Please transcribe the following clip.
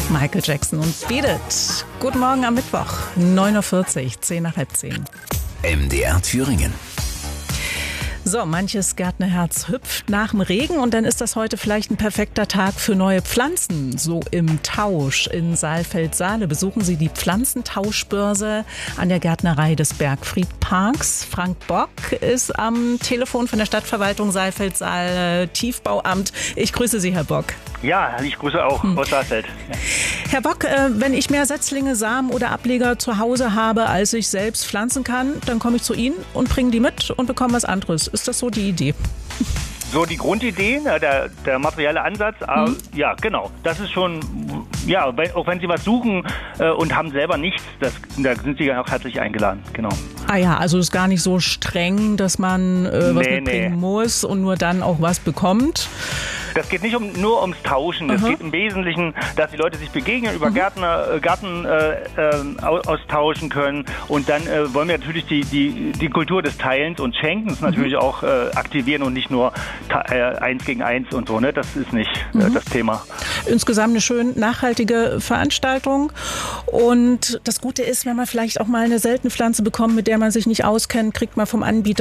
Michael Jackson und Beat It. Guten Morgen am Mittwoch, 9.40 Uhr, 10 nach halb 10. MDR Thüringen. So, manches Gärtnerherz hüpft nach dem Regen und dann ist das heute vielleicht ein perfekter Tag für neue Pflanzen. So im Tausch in Saalfeld-Saale besuchen Sie die Pflanzentauschbörse an der Gärtnerei des Bergfriedparks. Frank Bock ist am Telefon von der Stadtverwaltung Saalfeld-Saale, Tiefbauamt. Ich grüße Sie, Herr Bock. Ja, ich grüße auch aus Saalfeld. Herr Bock, wenn ich mehr Setzlinge, Samen oder Ableger zu Hause habe, als ich selbst pflanzen kann, dann komme ich zu Ihnen und bringe die mit und bekomme was anderes. Ist das so die Idee? So die Grundidee, der materielle Ansatz, ja genau, das ist schon, ja, auch wenn Sie was suchen und haben selber nichts, da sind Sie auch herzlich eingeladen, genau. Ah ja, also ist gar nicht so streng, dass man was mitbringen muss und nur dann auch was bekommt. Das geht nicht nur ums Tauschen, es geht im Wesentlichen, dass die Leute sich begegnen, über Garten austauschen können und dann wollen wir natürlich die Kultur des Teilens und Schenkens natürlich auch aktivieren und nicht nur 1 gegen 1 und so, ne? Das ist nicht das Thema. Insgesamt eine schön nachhaltige Veranstaltung und das Gute ist, wenn man vielleicht auch mal eine seltene Pflanze bekommt, mit der man sich nicht auskennt, kriegt man vom Anbieter